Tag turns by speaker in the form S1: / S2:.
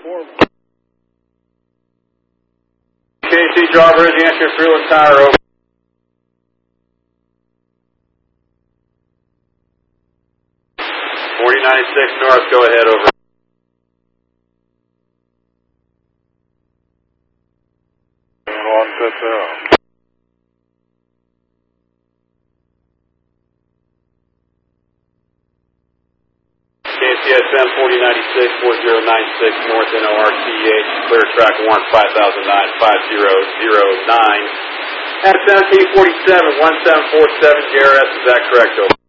S1: KC Jawbridge, answer fuel and tire over. North, go ahead, over.
S2: All set there.
S1: KCSM 4096, 4096, North NORTH, clear track warrant 5009, 5009. At 1747, 1747, JRS, is that correct, over?